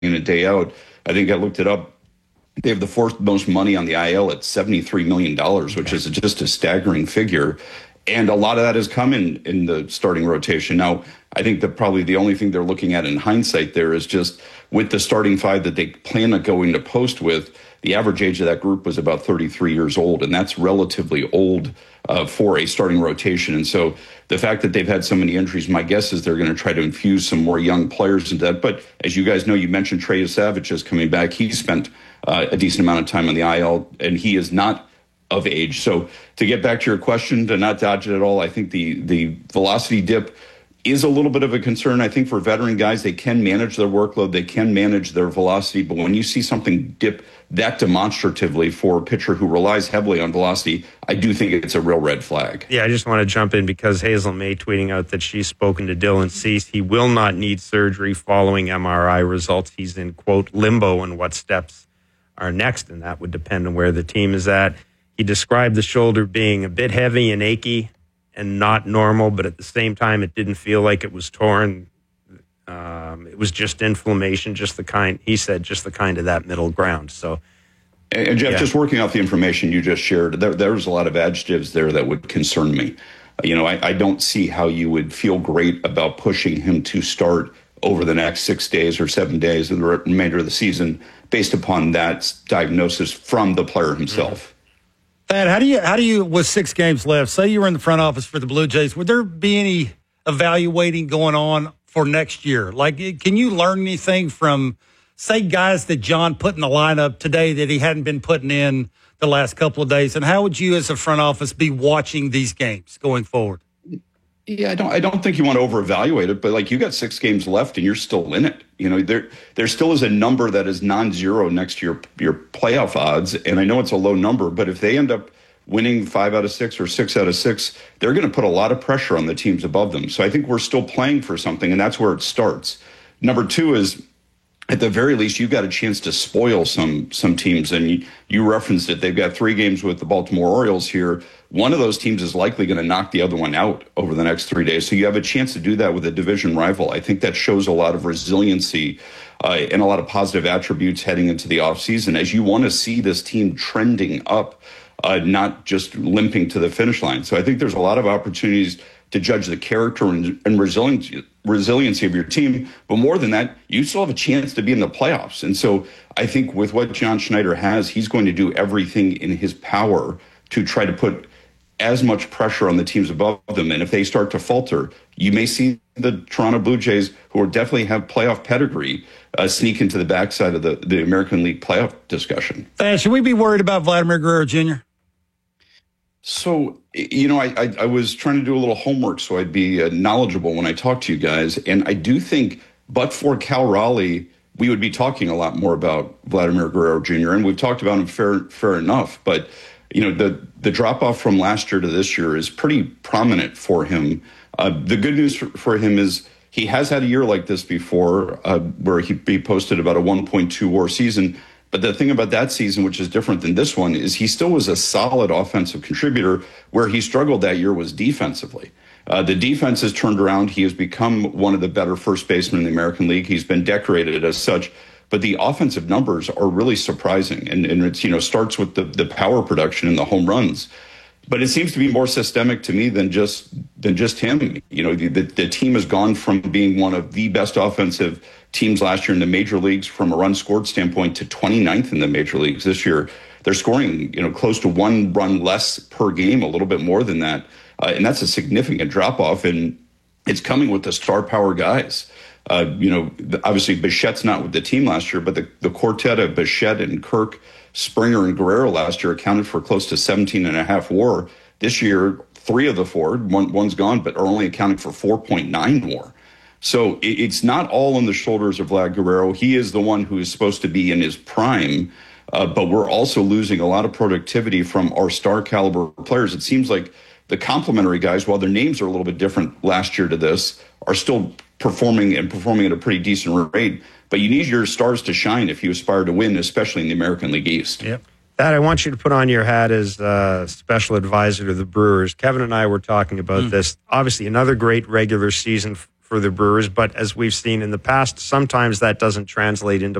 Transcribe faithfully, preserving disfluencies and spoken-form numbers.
in and day out. I think I looked it up. They have the fourth most money on the I L at seventy-three million dollars, which is just a staggering figure. And a lot of that has come in, in the starting rotation. Now, I think that probably the only thing they're looking at in hindsight there is just with the starting five that they plan on going to post with, the average age of that group was about thirty-three years old, and that's relatively old uh, for a starting rotation. And so the fact that they've had so many injuries, my guess is they're going to try to infuse some more young players into that. But as you guys know, you mentioned Trey Savage is coming back. He spent uh, a decent amount of time on the I L, and he is not of age. So to get back to your question, to not dodge it at all, I think the the velocity dip is a little bit of a concern. I think for veteran guys, they can manage their workload, they can manage their velocity, but when you see something dip that demonstratively for a pitcher who relies heavily on velocity, I do think it's a real red flag. Yeah, I just want to jump in because Hazel May tweeting out that she's spoken to Dylan Cease. He will not need surgery following M R I results. He's in, quote, limbo and what steps are next, and that would depend on where the team is at. He described the shoulder being a bit heavy and achy and not normal, but at the same time, it didn't feel like it was torn. Um, it was just inflammation, just the kind, he said, just the kind of that middle ground. So, and, and Jeff, yeah. just working off the information you just shared, there, there was a lot of adjectives there that would concern me. You know, I, I don't see how you would feel great about pushing him to start over the next six days or seven days of the remainder of the season based upon that diagnosis from the player himself. Mm-hmm. Thad, how do you, how do you, with six games left, say you were in the front office for the Blue Jays, would there be any evaluating going on for next year? Like, can you learn anything from, say, guys that John put in the lineup today that he hadn't been putting in the last couple of days? And how would you, as a front office, be watching these games going forward? Yeah, I don't. I don't think you want to over-evaluate it, but like you got six games left and you're still in it. You know, there there still is a number that is non-zero next to your your playoff odds, and I know it's a low number, but if they end up winning five out of six or six out of six, they're going to put a lot of pressure on the teams above them. So I think we're still playing for something, and that's where it starts. Number two is, at the very least, you've got a chance to spoil some some teams, and you, you referenced it. They've got three games with the Baltimore Orioles here. One of those teams is likely going to knock the other one out over the next three days. So you have a chance to do that with a division rival. I think that shows a lot of resiliency uh, and a lot of positive attributes heading into the offseason as you want to see this team trending up, uh, not just limping to the finish line. So I think there's a lot of opportunities to judge the character and, and resiliency, resiliency of your team. But more than that, you still have a chance to be in the playoffs. And so I think with what John Schneider has, he's going to do everything in his power to try to put as much pressure on the teams above them. And if they start to falter, you may see the Toronto Blue Jays, who are definitely have playoff pedigree, uh, sneak into the backside of the, the American League playoff discussion. Uh, should we be worried about Vladimir Guerrero Junior? So, you know, I, I, I was trying to do a little homework so I'd be uh, knowledgeable when I talk to you guys. And I do think, but for Cal Raleigh, we would be talking a lot more about Vladimir Guerrero Junior And we've talked about him fair, fair enough. But, you know, the, the drop-off from last year to this year is pretty prominent for him. Uh, the good news for, for him is he has had a year like this before uh, where he, he posted about a one point two WAR season. But the thing about that season, which is different than this one, is he still was a solid offensive contributor. Where he struggled that year was defensively. Uh, the defense has turned around. He has become one of the better first basemen in the American League. He's been decorated as such. But the offensive numbers are really surprising. And, and it's, you know, starts with the, the power production and the home runs. But it seems to be more systemic to me than just than just him. You know, the, the, the team has gone from being one of the best offensive teams last year in the major leagues from a run scored standpoint to twenty-ninth in the major leagues this year. They're scoring, you know, close to one run less per game, a little bit more than that. Uh, and that's a significant drop off. And it's coming with the star power guys. Uh, you know, obviously Bichette's not with the team last year, but the, the quartet of Bichette and Kirk, Springer, and Guerrero last year accounted for close to seventeen and a half WAR. This year, three of the four, one, one's gone, but are only accounting for four point nine WAR. So it, it's not all on the shoulders of Vlad Guerrero. He is the one who is supposed to be in his prime, uh, but we're also losing a lot of productivity from our star caliber players. It seems like the complementary guys, while their names are a little bit different last year to this, are still performing and performing at a pretty decent rate. But you need your stars to shine if you aspire to win, especially in the American League East. Yep. That I want you to put on your hat as uh, special advisor to the Brewers. Kevin and I were talking about mm. this. Obviously, another great regular season f- for the Brewers. But as we've seen in the past, sometimes that doesn't translate into